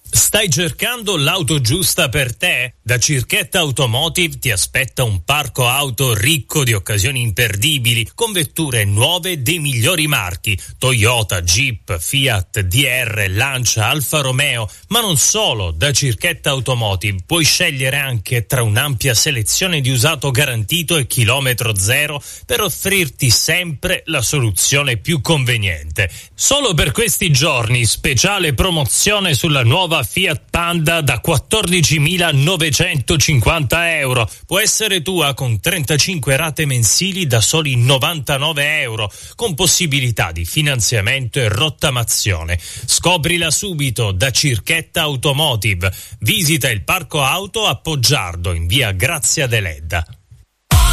Stai cercando l'auto giusta per te? Da Circhetta Automotive ti aspetta un parco auto ricco di occasioni imperdibili, con vetture nuove dei migliori marchi: Toyota, Jeep, Fiat, DR, Lancia, Alfa Romeo. Ma non solo, da Circhetta Automotive puoi scegliere anche tra un'ampia selezione di usato garantito e chilometro zero per offrirti sempre la soluzione più conveniente. Solo per questi giorni, speciale promozione sulla nuova Fiat Panda da 14.950 euro. Può essere tua con 35 rate mensili da soli 99 euro, con possibilità di finanziamento e rottamazione. Scoprila subito da Circhetta Automotive. Visita il parco auto a Poggiardo in via Grazia Deledda.